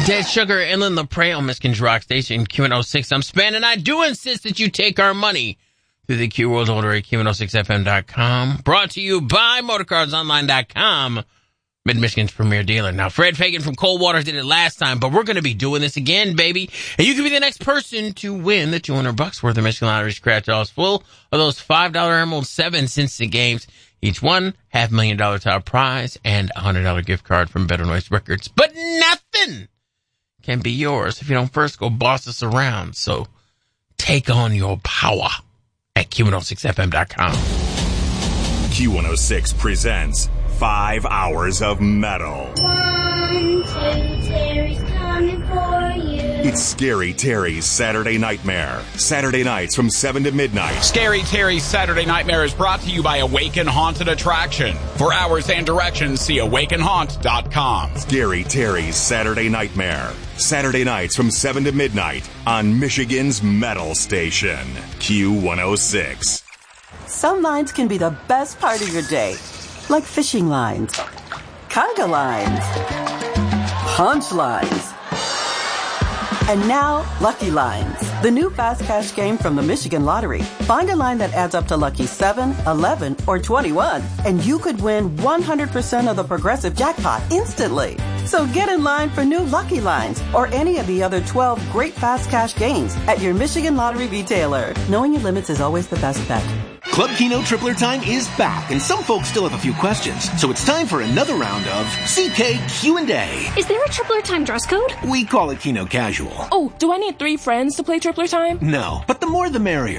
Dead Sugar, Inland Lepre on Michigan's Rock Station, Q106. I'm Span, and I do insist that you take our money through the Q World Order at Q106FM.com. Brought to you by MotorCarsOnline.com, Mid-Michigan's premier dealer. Now, Fred Fagan from Coldwater did it last time, but we're going to be doing this again, baby. And you can be the next person to win the $200 worth of Michigan Lottery scratch-offs full of those $5 Emerald 7 Cincinnati games. Each one, $500,000 top prize and a $100 gift card from Better Noise Records. But nothing can be yours if you don't first go boss us around. So take on your power at Q106FM.com. Q106 presents 5 hours of metal. 1, 2, Terry's coming for you. It's Scary Terry's Saturday Nightmare. Saturday nights from 7 to midnight. Scary Terry's Saturday Nightmare is brought to you by Awaken Haunted Attraction. For hours and directions, see awakenhaunt.com. Scary Terry's Saturday Nightmare. Saturday nights from 7 to midnight on Michigan's Metal Station. Q106. Some lines can be the best part of your day. Like fishing lines, conga lines, punch lines, and now Lucky Lines, the new fast cash game from the Michigan Lottery. Find a line that adds up to lucky 7, 11, or 21, and you could win 100% of the progressive jackpot instantly. So get in line for new Lucky Lines or any of the other 12 great fast cash games at your Michigan Lottery retailer. Knowing your limits is always the best bet. Club Keno Tripler Time is back, and some folks still have a few questions. So it's time for another round of CK Q&A. Is there a Tripler Time dress code? We call it Keno Casual. Oh, do I need 3 friends to play Tripler Time? No, but the more the merrier.